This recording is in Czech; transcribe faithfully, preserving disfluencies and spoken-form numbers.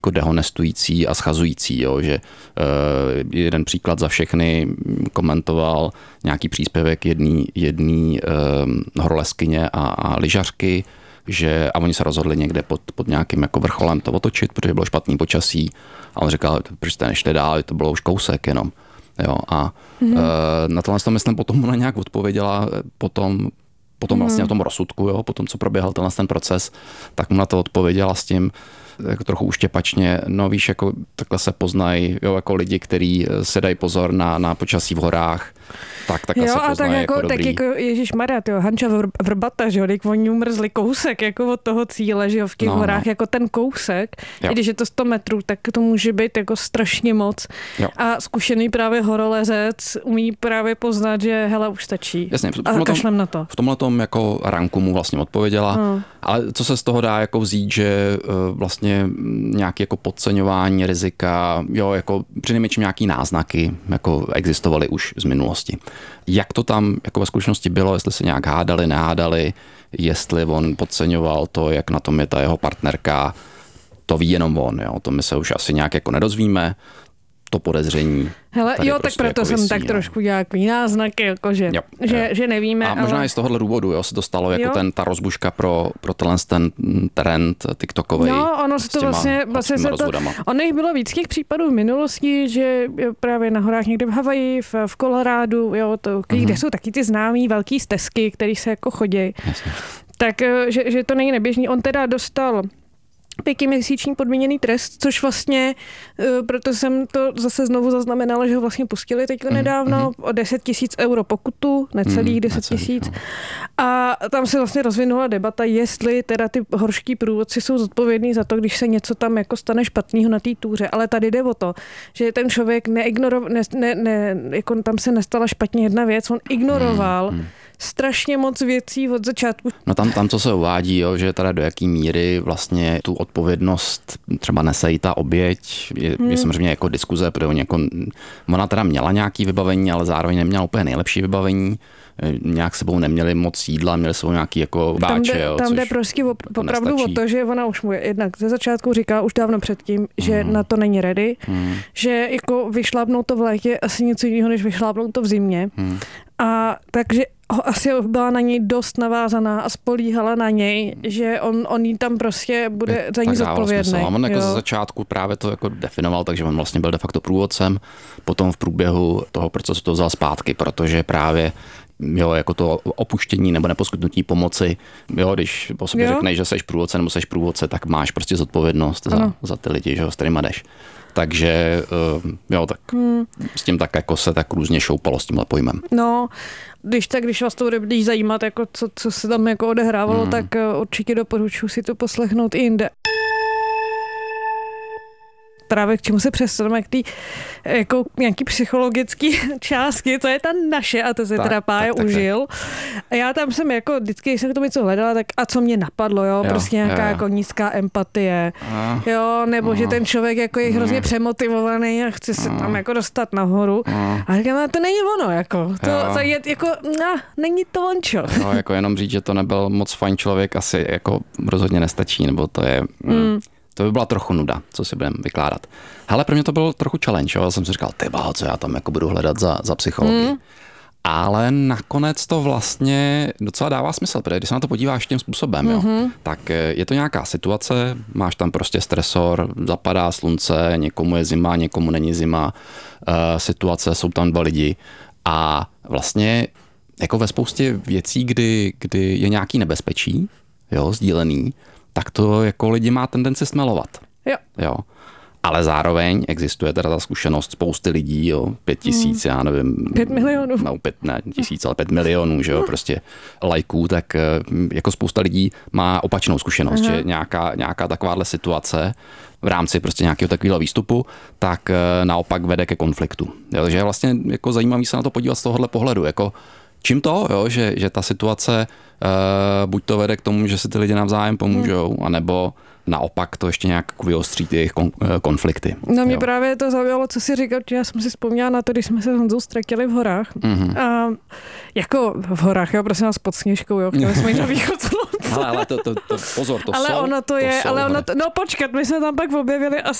jako dehonestující a schazující, jo, že uh, jeden příklad za všechny komentoval nějaký příspěvek jedný, jedný uh, horolezkyně a, a lyžařky, že, a oni se rozhodli někde pod, pod nějakým jako vrcholem to otočit, protože bylo špatný počasí a on říkal, proč jste nešli dál, to bylo už kousek jenom. Jo, a mm. uh, na tohle to myslím potom ona nějak odpověděla potom, potom mm. vlastně o tom rozsudku, jo, potom co proběhl tenhle ten proces, tak mu na to odpověděla s tím, jako trochu uštěpačně, no víš, jako takhle se poznají, jo, jako lidi, kteří se dají pozor na, na počasí v horách, tak takhle jo, se poznají a tak jako, jako tak dobrý. jako ježišmarja, tyjo, Hanča Vrbata, že jo, když oni umrzli kousek jako od toho cíle, že jo, v těch no, horách, no. jako ten kousek, jo. i když je to sto metrů, tak to může být jako strašně moc. Jo. A zkušený právě horolezec umí právě poznat, že hele, už stačí. Jasně, a kašlem na to. V tomhletom jako ranku mu vlastně odpověděla, hmm. ale co se z toho dá jako vzít, že vlastně nějaké jako podceňování rizika, jo, jako přinejmenším nějaký náznaky jako existovaly už z minulosti. Jak to tam jako ve skutečnosti bylo, jestli se nějak hádali, nehádali, jestli on podceňoval to, jak na tom je ta jeho partnerka, to ví jenom on, jo, to my se už asi nějak jako nedozvíme, to podezření. Hele, jo, prostě tak proto jako jsem visí, tak no. trošku nějaký náznaky, jako že, jo, že, jo. že nevíme. A možná ale... i z tohohle důvodu, jo, se to stalo jako ten, ta rozbuška pro, pro tenhle ten trend TikTokovej. No, ono se to vlastně, vlastně se to, ono jich bylo víc těch případů v minulosti, že právě na horách někde v Havaji, v, v Kolorádu, jo, to, mm-hmm. kde jsou taky ty známý velký stezky, které se jako chodí. Jasně. Tak, že, že to není neběžný. On teda dostal pětiměsíční podmíněný trest, což vlastně, proto jsem to zase znovu zaznamenala, že ho vlastně pustili teď nedávno mm-hmm. o deset tisíc euro pokutu, necelých mm, deset tisíc. No. A tam se vlastně rozvinula debata, jestli teda ty horští průvodci jsou zodpovědní za to, když se něco tam jako stane špatného na té túře. Ale tady jde o to, že ten člověk neignoroval, ne, ne, ne, jako tam se nestala špatně jedna věc, on ignoroval mm, mm. strašně moc věcí od začátku. No tam, tam co se uvádí, jo, že teda do jaký míry vlastně tu odpovědnost třeba nese i ta oběť, je, hmm. je samozřejmě jako diskuze, protože jako, ona teda měla nějaký vybavení, ale zároveň neměla úplně nejlepší vybavení, nějak sebou neměli moc jídla, měli sebou nějaký jako báče. Tam jde, jo, tam jde prostě op, opravdu o to, že ona už mu jednak ze začátku říká už dávno předtím, že hmm. na to není ready, hmm. že jako vyšlápnout to v létě asi něco jiného, než vyšlápnout to v zimě. Hmm. A takže asi byla na něj dost navázaná a spolíhala na něj, že on, on jí tam prostě bude je, za ní zodpovědný. A on jako ze začátku právě to jako definoval, takže on vlastně byl de facto průvodcem, potom v průběhu toho procesu to vzal zpátky, protože právě jo, jako to opuštění nebo neposkytnutí pomoci, jo, když po sobě jo. řekneš, že seš průvodce nebo seš průvodce, tak máš prostě zodpovědnost za, za ty lidi, že jo, s kterýma jdeš. Takže jo, tak hmm. s tím tak jako se tak různě šoupalo s tímhle pojmem. No, když tak, když vás to bude blíž zajímat, jako co, co se tam jako odehrávalo, hmm. tak určitě doporučuji si to poslechnout i jinde. Právě k čemu se přesuneme, k té jako nějaký psychologický částky, to je ta naše a to se tak, teda Pája užil. A já tam jsem jako vždycky, když jsem k tomu něco hledala, tak a co mě napadlo, jo, jo prostě nějaká jo, jo. jako nízká empatie, a, jo, nebo a, že ten člověk jako je hrozně a, přemotivovaný a chce se a, tam jako dostat nahoru. A, a říkám, to není ono, jako, to, to je jako, na, není to ončo. No, jako jenom říct, že to nebyl moc fajn člověk, asi jako rozhodně nestačí, nebo to je... Mm. To by byla trochu nuda, co si budeme vykládat. Hele, pro mě to byl trochu challenge, jo? Já jsem si říkal, ty báho, co já tam jako budu hledat za, za psychologii. Mm. Ale nakonec to vlastně docela dává smysl, protože když se na to podíváš tím způsobem, mm-hmm. jo, tak je to nějaká situace, máš tam prostě stresor, zapadá slunce, někomu je zima, někomu není zima, uh, situace, jsou tam dva lidi a vlastně jako ve spoustě věcí, kdy, kdy je nějaký nebezpečí, jo, sdílený, tak to jako lidi má tendenci smelovat. Jo. jo. Ale zároveň existuje teda ta zkušenost spousty lidí, jo, pět tisíc, hmm. já nevím. Pět milionů. No, pět, ne tisíc, ale pět milionů, že jo, prostě lajků, tak jako spousta lidí má opačnou zkušenost, Aha. že nějaká, nějaká takováhle situace v rámci prostě nějakého takového výstupu, tak naopak vede ke konfliktu. Jo, takže je vlastně jako zajímavý se na to podívat z tohohle pohledu, jako čím to, jo, že, že ta situace uh, buď to vede k tomu, že si ty lidi navzájem pomůžou, hmm. anebo naopak to ještě nějak vyostří ty jejich kon, konflikty. No mě jo. právě to zaujalo, co si říkal, že já jsem si vzpomněla na to, když jsme se s Honzou ztratili v horách. Mm-hmm. A jako v horách, jo, prosím nás pod Sněžkou, jo, chtěli jsme jít na východ slunce. Ale, ale to, to, to, pozor, to ale jsou. ono to, to je, jsou ale ono hry. to, no počkat, my jsme tam pak objevili